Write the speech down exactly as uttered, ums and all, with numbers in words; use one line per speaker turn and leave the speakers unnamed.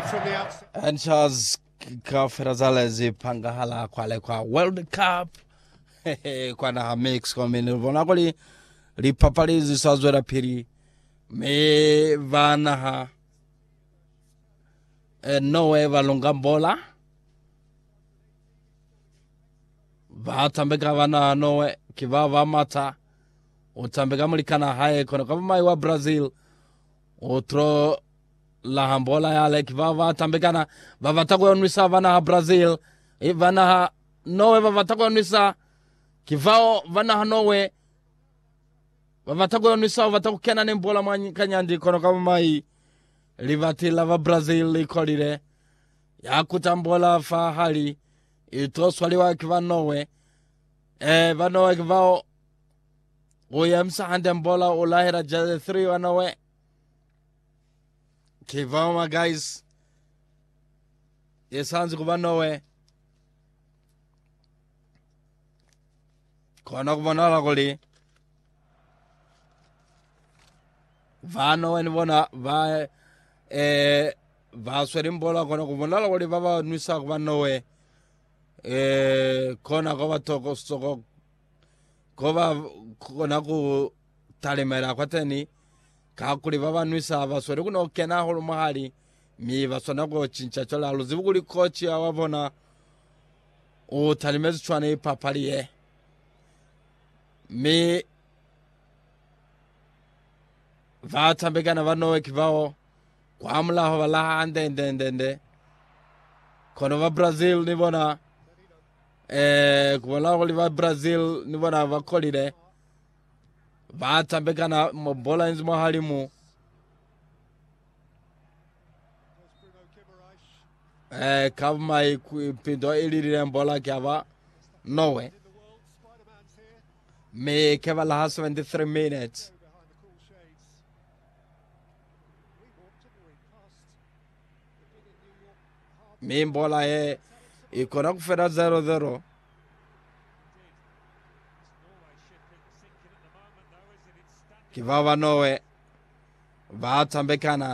from the outside.
And Charles Kaferazalezi Pangahala Kwale Kwa World Cup. Kwa na mix kwa mini vona kuli li papalizi sazwera piri me vana ha e noe valunga mbola vatambeka vana noe kiva vamata utambeka mulikana hae kono kama mai wa Brazil otro la hambola yale kiva vatambekana vavatako onwisa vana ha Brazil e vana ha noe vavatako onwisa kivao vana hanowe vavatago nisa vatago kena nembola mwanyi kanyandi kono kama mai livatila va Brazil likolire ya kutambola fa hali ito swaliwa kivanowe eh vanowe kivao uyamsa hande mbola ulahira jade three wanowe kivao ma guys yesanzi kuvanowe kono kubonala kuli vano weni bona va eh va swerimbola kono kubonala kuli baba nwisa kubanowe eh kona kwa toko soko kova kona ku talimera kwateni ka kuli baba nwisa va sweri kuno kena holo mahali mi va sona ko chincha chola luzibu kuli coach ya wabona o talimezi chwane papaliye me vatambekana vanowe kivao kwa mlaho valaha ande ende ende ende kono va Brazil nivona eh kuwala wali va Brazil nivona vakolire vatambekana mbola nzimo halimu eh kama ipindo ilirire mbola kyava nowe me kevala has seventy-three minutes me mbola e ikona kufera zero zero kivava nowe vatambekana